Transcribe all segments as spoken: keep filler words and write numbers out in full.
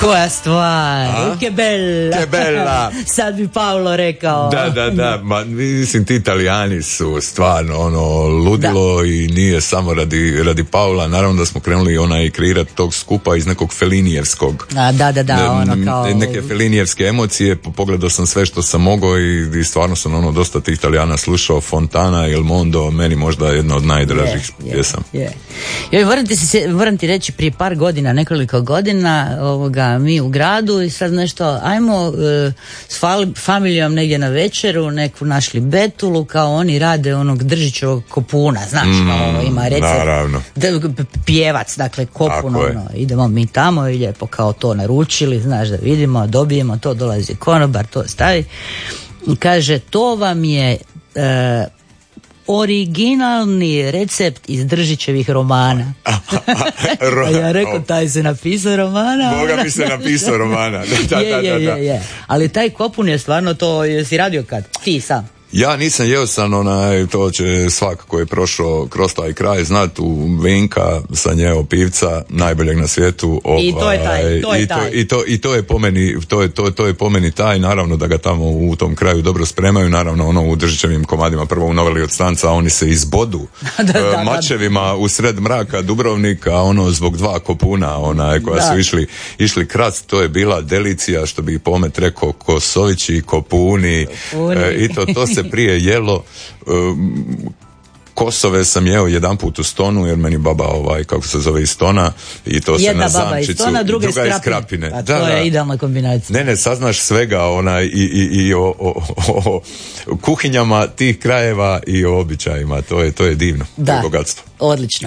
Koja stvar, che bella. Che bella. Sad bi Paolo rekao. Da, da, da, ma mislim ti Italijani su stvarno ono ludilo da. I nije samo radi, radi Paula, naravno da smo krenuli onaj kreirati tog skupa iz nekog felinijevskog. A, da, da, da, ono kao... Neke felinijevske emocije, pogledao sam sve što sam mogao i, i stvarno sam ono dosta tih Italijana slušao, Fontana, Il Mondo, meni možda jedna od najdražih yeah, pjesama. Yeah, yeah. Moram ti, se, moram ti reći, prije par godina, nekoliko godina, ovoga, mi u gradu i sad nešto, ajmo uh, s familijom negdje na večeru, neku našli betulu, kao oni rade onog Držićevog kopuna, znaš, mm, kao ima recept, naravno. D- pjevac, dakle kopun, ono, idemo mi tamo i lijepo kao to naručili, znaš, da vidimo, dobijemo to, dolazi konobar, to stavi i kaže, to vam je uh, originalni recept iz Držićevih romana. A ja rekao, taj se napisao romana. Boga mi se napisao romana. Da, je, da, da, je, da. je, je. Ali taj kopun je stvarno to, jesi radio kad? Ti sam. Ja nisam, jeo sam onaj, to će svak koji je prošao kroz taj kraj znat, u Vinka sam jeo pivca najboljeg na svijetu. Ovaj, I to je taj, to je i taj. To, i, to, I to je po meni, to je, to, to je po meni taj, naravno da ga tamo u tom kraju dobro spremaju, naravno ono u Držićevim komadima prvo unoveli od stanca, oni se izbodu da, da, mačevima da, da. U sred mraka Dubrovnika, ono zbog dva kopuna, onaj, koja da. su išli, išli krat, to je bila delicija, što bi Pomet rekao, kosovići, kopuni, kopuni. E, i to, to se prije jelo. Um, Kosove sam jeo jedan put u Stonu, jer meni baba ovaj, kako se zove, iz Stona, i to jedna se na baba zamčicu, iz Stona, druga, druga iz Krapine. A da, to je da. Idealna kombinacija. Ne, ne, saznaš svega onaj, i, i, i o, o, o, o kuhinjama tih krajeva i o običajima, to je, to je divno, da, to je bogatstvo. Odlično.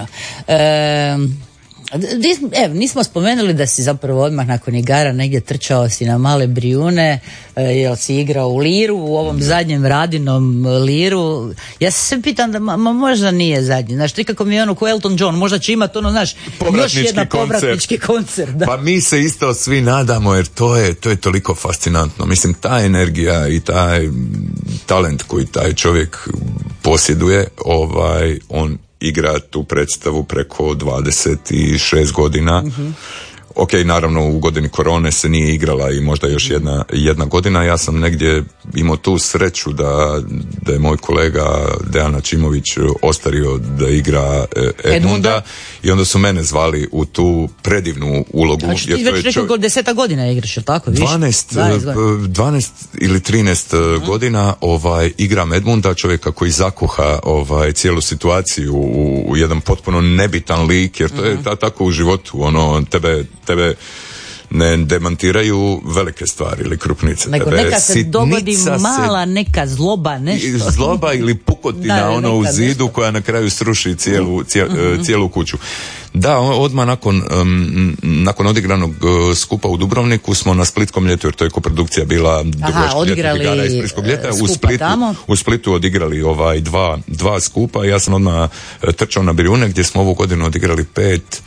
Ehm Evo, nismo spomenuli da si zapravo odmah nakon igara negdje trčao si na Male Brijune, e, jel si igrao u Liru, u ovom zadnjem Radinom Liru. Ja se sve pitam da ma, ma možda nije zadnji, znaš, ti kako mi je ono ko Elton John, možda će imati ono, znaš, još jedan povratnički koncert. Da. Pa mi se isto svi nadamo, jer to je, to je toliko fascinantno. Mislim, ta energija i taj talent koji taj čovjek posjeduje, ovaj, on igra tu predstavu preko dvadeset šest godina. Mm-hmm. Ok, naravno u godini korone se nije igrala i možda još jedna, jedna godina. Ja sam negdje imao tu sreću da, da je moj kolega Dejan Načimović ostario da igra Edmunda, Edmunda i onda su mene zvali u tu predivnu ulogu. Znači ti već rekao čo... deseta godina igraš, je tako? dvanaest, dvanaest ili trinaest uh-huh. godina ovaj, igram Edmunda, čovjeka koji zakuha ovaj, cijelu situaciju u, u jedan potpuno nebitan lik, jer to uh-huh. je ta, tako u životu, ono, tebe tebe ne demantiraju velike stvari ili krupnice. Nego tebe neka se dogodi mala se, neka zloba, nešto. Zloba ili pukotina da, ono u zidu nešto. Koja na kraju sruši cijelu, cijelu, uh-huh. cijelu kuću. Da, odmah nakon, um, nakon odigranog uh, skupa u Dubrovniku smo na Splitskom ljetu, jer to je koprodukcija bila Dubrovačkog ljeta igara iz Splitskog ljeta. U Splitu, u Splitu odigrali ovaj dva, dva skupa. Ja sam odmah trčao na Brijune gdje smo ovu godinu odigrali pet.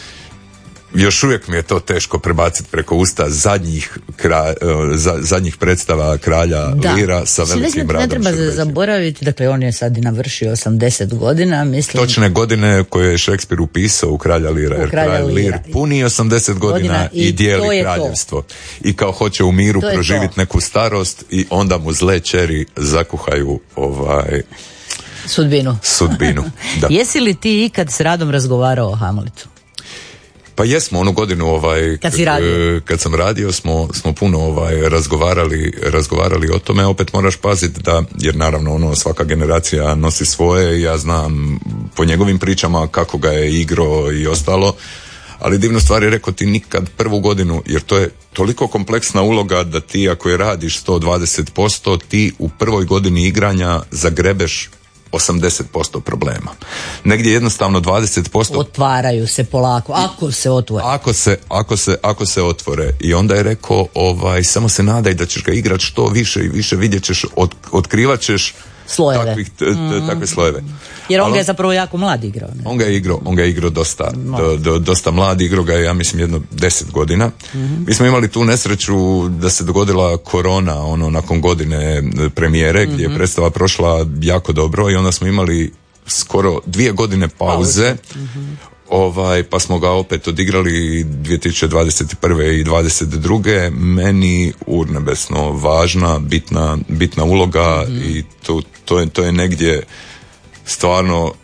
Još uvijek mi je to teško prebaciti preko usta zadnjih, kra, za, zadnjih predstava Kralja da. Lira sa velikim radom. Ne treba se zaboraviti, dakle on je sad i navršio osamdeset godina, mislim. Točne godine koje je Šekspir upisao u Kralja Lira, jer Kralj Lir puni osamdeset godina i, i dijeli kraljevstvo. To. I kao hoće u miru proživjeti neku starost i onda mu zle čeri zakuhaju ovaj... Sudbinu. Sudbinu, da. Jesi li ti ikad s Radom razgovarao o Hamletu? Pa jesmo, onu godinu ovaj, kad, si radio. kad sam radio smo, smo puno ovaj, razgovarali, razgovarali o tome. Opet moraš paziti da, jer naravno ono, svaka generacija nosi svoje, ja znam po njegovim pričama kako ga je igrao i ostalo, ali divnu stvar je rekao, ti nikad prvu godinu, jer to je toliko kompleksna uloga da ti ako je radiš sto dvadeset posto, ti u prvoj godini igranja zagrebeš osamdeset posto problema. Negdje jednostavno dvadeset posto otvaraju se polako, ako se otvore. Ako se, ako se, ako se otvore. I onda je rekao, ovaj, samo se nadaj da ćeš ga igrati što više i više, vidjet ćeš, od, otkrivat ćeš slojeve. Takvih, t, t, mm. takve slojeve. Jer on ga je zapravo jako mlad igrao. Ne? On ga je igrao, on ga je igrao dosta, do, do, dosta mlad, igrao ga je, ja mislim, jedno deset godina. Mm-hmm. Mi smo imali tu nesreću da se dogodila korona, ono, nakon godine premijere, mm-hmm. gdje je predstava prošla jako dobro i onda smo imali skoro dvije godine pauze. Mm-hmm. Ovaj, pa smo ga opet odigrali dvije tisuće dvadeset prve i dvadeset druge Meni urnebesno važna, bitna, bitna uloga mm. i to, to, je, to je negdje stvarno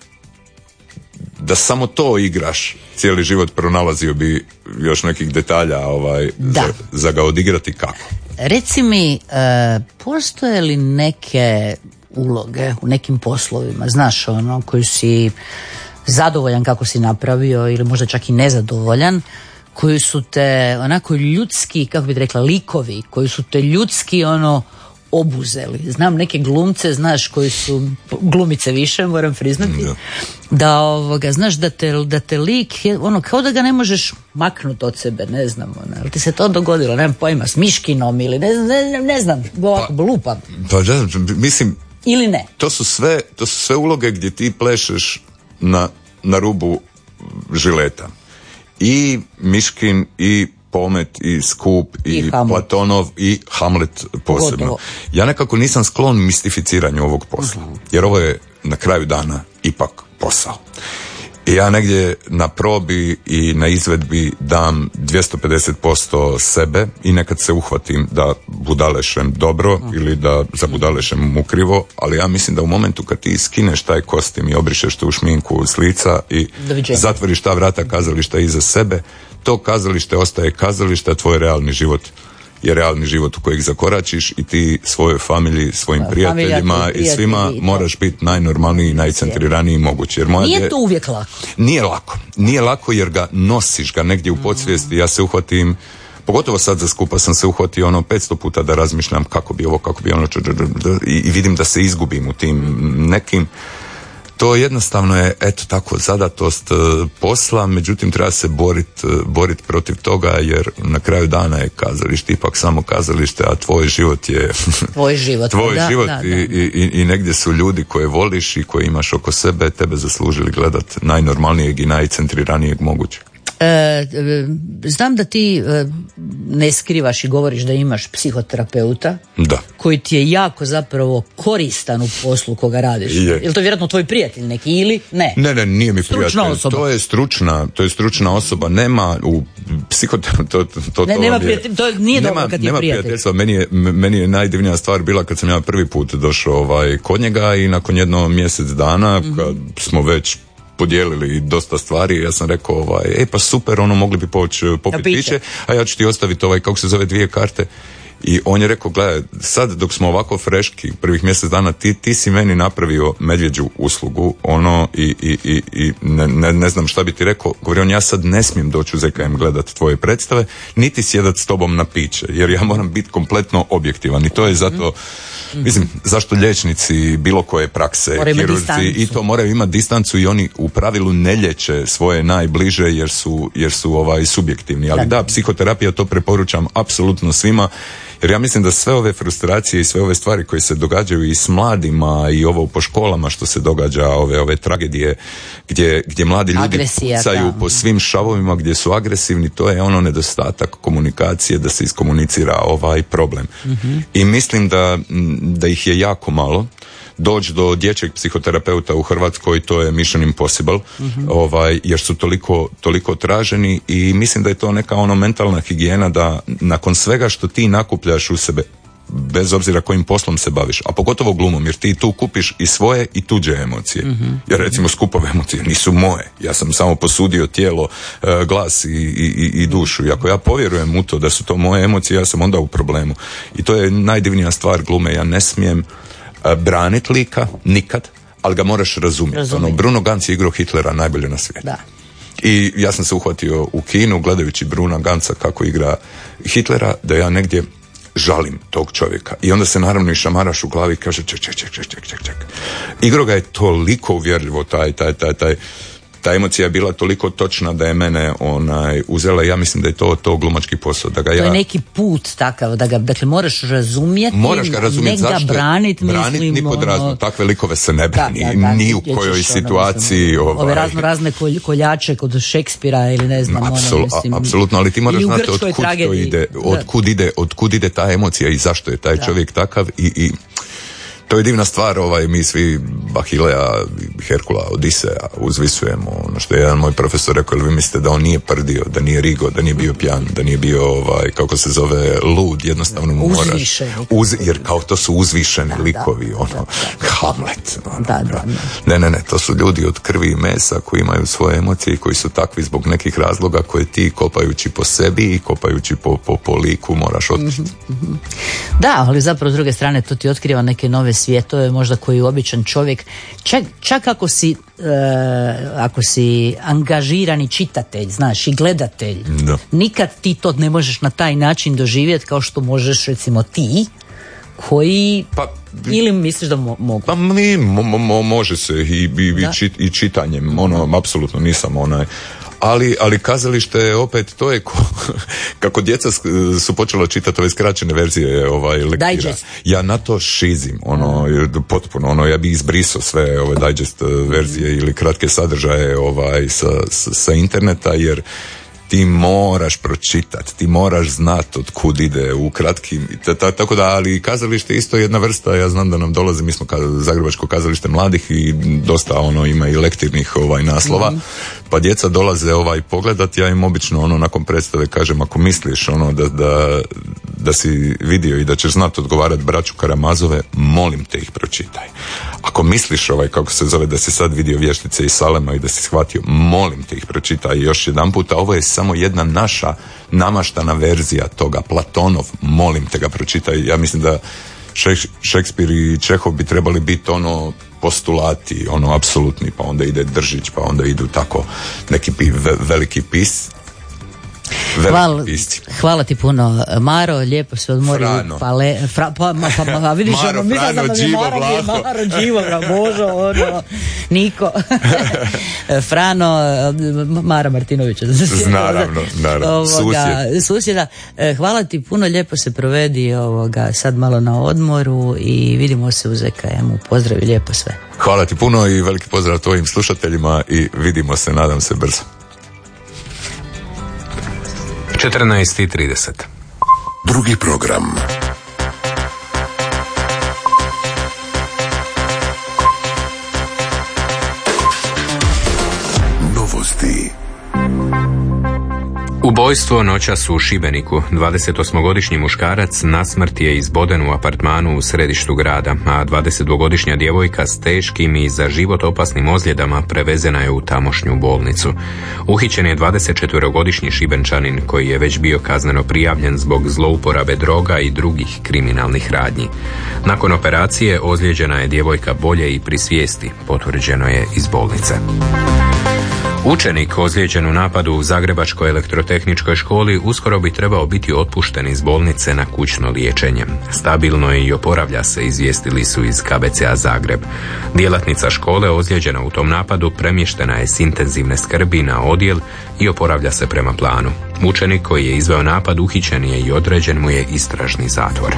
da samo to igraš cijeli život, pronalazio bi još nekih detalja ovaj, za, za ga odigrati kako. Reci mi, e, postoje li neke uloge u nekim poslovima, znaš ono, koji si zadovoljan kako si napravio ili možda čak i nezadovoljan, koji su te onako ljudski, kako bih rekla, likovi, koji su te ljudski ono obuzeli. Znam neke glumce, znaš, koji su glumice više, moram priznati, da, da ovoga, znaš, da te, da te lik, ono, kao da ga ne možeš maknuti od sebe, ne znam, ono, ali ti se to dogodilo, nemam pojma, s Miškinom ili ne, ne, ne znam, ovako, pa, lupam. Pa, da, mislim, ili ne. To su sve, to su sve uloge gdje ti plešeš na, na rubu žileta. I Miškin, i Pomet, i Skup, i, I Platonov, i Hamlet posebno. Gotovo. Ja nekako nisam sklon mistificiranju ovog posla, uh-huh. jer ovo je na kraju dana ipak posao. I ja negdje na probi i na izvedbi dam dvjesto pedeset posto sebe i nekad se uhvatim da budalešem dobro uh-huh. ili da za budalešem ukrivo, ali ja mislim da u momentu kad ti skineš taj kostim i obrišeš tu šminku s lica i Doviđenje. zatvoriš ta vrata kazališta iza sebe, to kazalište ostaje kazalište, a tvoj realni život je realni život u kojeg zakoračiš i ti svojoj familiji, svojim pa, prijateljima i svima i moraš biti najnormalniji i najcentriraniji moguće. Jer moja nije de... to uvijek lako. Nije lako. Nije lako jer ga nosiš ga negdje u podsvijesti. Ja se uhvatim, pogotovo sad za Skupa sam se uhvatio ono petsto puta da razmišljam kako bi ovo, kako bi ono i, i vidim da se izgubim u tim nekim. To jednostavno je, eto tako, zadatost posla, međutim treba se boriti borit protiv toga jer na kraju dana je kazalište ipak samo kazalište, a tvoj život je tvoj život, tvoj da, život da, i, da. I, i negdje su ljudi koje voliš i koje imaš oko sebe tebe zaslužili gledat najnormalnijeg i najcentriranijeg moguće. E, znam da ti e, ne skrivaš i govoriš da imaš psihoterapeuta da. koji ti je jako zapravo koristan u poslu koga radiš. Je. Je li to vjerojatno tvoj prijatelj neki ili ne? Ne, ne, nije mi stručna prijatelj. Osoba. To je stručna, to je stručna osoba. Nema u psihoterapeutu to, to, ne, to nema je, prijatelj, to nije nema, dobro kad nema je prijatelj. Prijateljstva. Meni je, meni je najdivnija stvar bila kad sam ja prvi put došao ovaj, kod njega i nakon jedno mjesec dana mm-hmm. kad smo već podijelili dosta stvari, ja sam rekao, ovaj, e pa super, ono mogli bi poći popiti piće, a ja ću ti ostaviti ovaj, kako se zove, dvije karte. I on je rekao, gledaj, sad dok smo ovako freški, prvih mjesec dana, ti, ti si meni napravio medvjeđu uslugu, ono, i, i, i, i ne, ne, ne znam šta bi ti rekao, govori on, ja sad ne smijem doći u Z K M gledat tvoje predstave, niti sjedat s tobom na piće, jer ja moram biti kompletno objektivan i to je zato, mm-hmm. mislim, zašto liječnici, bilo koje prakse, kirurzi, i to moraju imati distancu i oni u pravilu ne liječe svoje najbliže jer su, jer su ovaj, subjektivni, ali da, da psihoterapija to preporučam apsolutno svima. Jer ja mislim da sve ove frustracije i sve ove stvari koje se događaju i s mladima i ovo po školama što se događa, ove ove tragedije gdje, gdje mladi ljudi Agresija, pucaju da. po svim šavovima, gdje su agresivni, to je ono nedostatak komunikacije, da se iskomunicira ovaj problem. Mm-hmm. I mislim da, da ih je jako malo. Doći do dječjeg psihoterapeuta u Hrvatskoj, to je mission impossible, mm-hmm. ovaj, jer su toliko, toliko traženi i mislim da je to neka ono mentalna higijena da nakon svega što ti nakupljaš u sebe, bez obzira kojim poslom se baviš, a pogotovo glumom, jer ti tu kupiš i svoje i tuđe emocije. Mm-hmm. Jer recimo Skupove emocije nisu moje. Ja sam samo posudio tijelo, glas i, i, i dušu. I ako ja povjerujem u to da su to moje emocije, ja sam onda u problemu. I to je najdivnija stvar glume. Ja ne smijem branit lika, nikad, ali ga moraš razumjeti. Ono, Bruno Ganz je igrao Hitlera najbolje na svijetu. Da. I ja sam se uhvatio u kinu gledajući Bruna Gansa kako igra Hitlera, da ja negdje žalim tog čovjeka. I onda se naravno i šamaraš u glavi i kaže ček, ček, ček, ček, ček, ček, ček. Igrao ga je toliko uvjerljivo, taj, taj, taj, taj, ta emocija je bila toliko točna da je mene onaj, uzela i ja mislim da je to, to glumački posao. Da ga ja... To je neki put takav, da ga, dakle, moraš razumjeti, moraš ga razumjeti, ne ga branit, branit mislim, ni pod razno, ono... takve likove se ne brani, da, da, da, ni u kojoj situaciji. Ono, ovaj... Ove razno razne koljače kod Šekspira ili ne znam, Apsul, ono, mislim... Apsolutno, ali ti moraš znati od kud to ide, od kud ide, od kud ide ta emocija i zašto je taj da. čovjek takav i... i To je divna stvar, ovaj, mi svi Ahilea, Herkula, Odiseja uzvisujemo. Ono što je jedan moj profesor rekao, ili vi mislite da on nije prdio, da nije rigo, da nije bio pijan, da nije bio, ovaj, kako se zove, lud, jednostavno mu moraš. Uz, jer kao to su uzvišeni da, likovi, da, ono, da, da, Hamlet. Ono, da, da, da. Ne, ne, ne, to su ljudi od krvi i mesa koji imaju svoje emocije i koji su takvi zbog nekih razloga koje ti kopajući po sebi i kopajući po, po, po liku moraš otkriti. Mm-hmm. Da, ali zapravo s druge strane to ti otkriva neke nove svjetove, možda koji običan čovjek, čak, čak ako si uh, ako si angažirani čitatelj, znaš, i gledatelj, da. Nikad ti to ne možeš na taj način doživjeti kao što možeš recimo ti, koji pa, ili misliš da mo- mogu? Pa mi, mo, mo, može se i, i, i, čit, i čitanjem, ono, apsolutno nisam onaj. Ali, ali kazalište opet to je ko, kako djeca su počela čitati ove skraćene verzije ovaj, lektira. Digest. Ja na to šizim, ono, potpuno, ono, ja bi izbrisao sve ove digest verzije ili kratke sadržaje ovaj, sa, sa, sa interneta, jer ti moraš pročitati, ti moraš znati od kud ide u kratkim, tako da, ali kazalište isto je jedna vrsta, ja znam da nam dolazi, mi smo Zagrebačko kazalište mladih i dosta ono ima i lektirnih ovaj naslova, mm-hmm. pa djeca dolaze ovaj pogledati, ja im obično ono nakon predstave kažem, ako misliš ono da, da, da si vidio i da ćeš znati odgovarati braću Karamazove, molim te ih pročitaj. Ako misliš ovaj, kako se zove, da si sad vidio Vještice i Salema i da si shvatio, molim te ih pročitaj još jedan puta, ovo je samo jedna naša namaštana verzija toga, Platonov, molim te ga pročitaj. Ja mislim da Šekspir i Čehov bi trebali biti ono postulati, ono apsolutni, pa onda ide Držić, pa onda idu tako neki pi, ve, veliki pis. Hvala, hvala ti puno, Maro, lijepo se odmori. Pale, fra, pa, ma, pa, pa, vidiš, Maro, ono, Frano, da Dživo, Maro, Vlaho. Maro, Dživo, Božo, ono, Niko, Frano, Mara Martinovića. Naravno, naravno, ovoga, susjed. susjeda. Hvala ti puno, lijepo se provedi ovoga, sad malo na odmoru i vidimo se u Z K M-u. Pozdrav i lijepo sve. Hvala ti puno i veliki pozdrav tvojim slušateljima i vidimo se, nadam se, brzo. četrnaest i trideset. Drugi program. Novosti. Ubojstvo noćas u Šibeniku. dvadesetosmogodišnji muškarac nasmrt je izboden u apartmanu u središtu grada, a dvadesetdvogodišnja djevojka s teškim i za život opasnim ozljedama prevezena je u tamošnju bolnicu. Uhićen je dvadesetčetverogodišnji Šibenčanin koji je već bio kazneno prijavljen zbog zlouporabe droga i drugih kriminalnih radnji. Nakon operacije ozlijeđena je djevojka bolje i pri svijesti, potvrđeno je iz bolnice. Učenik ozlijeđen u napadu u Zagrebačkoj elektrotehničkoj školi uskoro bi trebao biti otpušten iz bolnice na kućno liječenje. Stabilno je i oporavlja se, izvijestili su iz K B C-a Zagreb. Djelatnica škole ozlijeđena u tom napadu premještena je s intenzivne skrbi na odjel i oporavlja se prema planu. Učenik koji je izveo napad uhićen je i određen mu je istražni zatvor.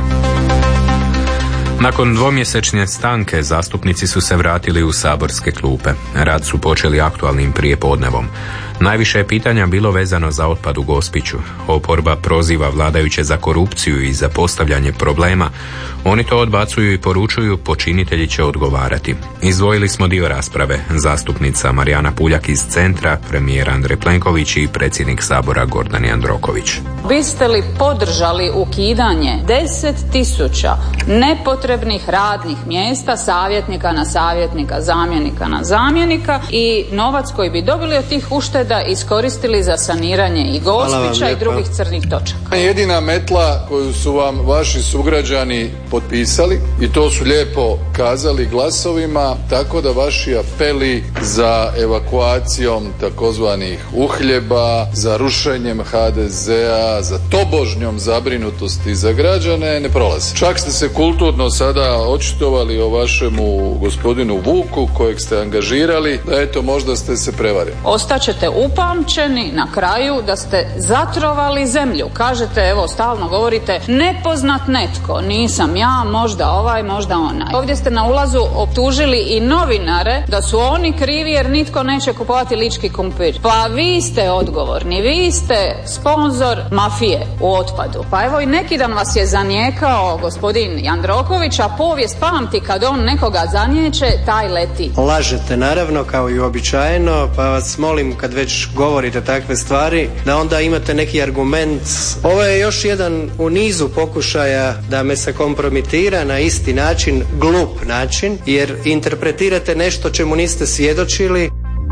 Nakon dvomjesečne stanke zastupnici su se vratili u saborske klupe. Rad su počeli aktualnim prijepodnevom. Najviše je pitanja bilo vezano za otpad u Gospiću. Oporba proziva vladajuće za korupciju i za postavljanje problema. Oni to odbacuju i poručuju, počinitelji će odgovarati. Izdvojili smo dio rasprave. Zastupnica Marijana Puljak iz Centra, premijer Andrej Plenković i predsjednik Sabora Gordan Jandroković. Biste li podržali ukidanje deset tisuća nepotrebnih radnih mjesta, savjetnika na savjetnika, zamjenika na zamjenika, i novac koji bi dobili od tih ušteda iskoristili za saniranje i Gospića i drugih crnih točaka? Jedina metla koju su vam vaši sugrađani potpisali, i to su lijepo kazali glasovima, tako da vaši apeli za evakuacijom takozvanih uhljeba, za rušenjem H D Z-a, za tobožnjom zabrinutosti za građane ne prolaze. Čak ste se kulturno sada očitovali o vašemu gospodinu Vuku kojeg ste angažirali, da eto možda ste se prevarili. Ostaćete upamćeni na kraju da ste zatrovali zemlju. Kažete, evo, stalno govorite, nepoznat netko, nisam ja, možda ovaj, možda onaj. Ovdje ste na ulazu optužili i novinare da su oni krivi jer nitko neće kupovati lički kumpir. Pa vi ste odgovorni, vi ste sponzor mafije u otpadu. Pa evo i neki dan vas je zanijekao gospodin Jandroković, a povijest pamti kad on nekoga zaniječe, taj leti. Lažete naravno, kao i uobičajeno, pa vas molim kad već govorite takve stvari da onda imate neki argument. Ovo je još jedan u nizu pokušaja da me se kompromitira na isti način, glup način, jer interpretirate nešto čemu niste svjedočili.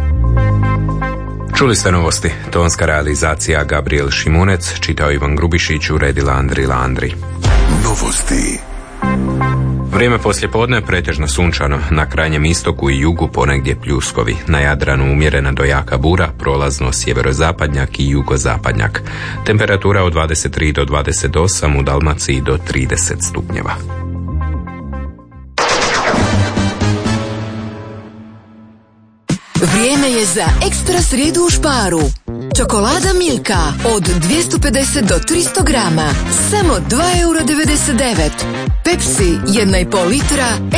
Čuli ste novosti. Tonska realizacija Gabriel Šimunec, čitao Ivan Grubišić, uredila Andrila Andri. Novosti. Vrijeme poslijepodne pretežno sunčano, na krajnjem istoku i jugu ponegdje pljuskovi, na Jadranu umjerena do jaka bura, prolazno sjeverozapadnjak i jugozapadnjak. Temperatura od dvadeset tri do dvadeset osam, u Dalmaciji do trideset stupnjeva. Vrijeme je za ekstra srijedu u Sparu. Čokolada Milka od dvjesto pedeset do tristo grama, samo dva eura devedeset devet. Pepsi jedna i pol litra,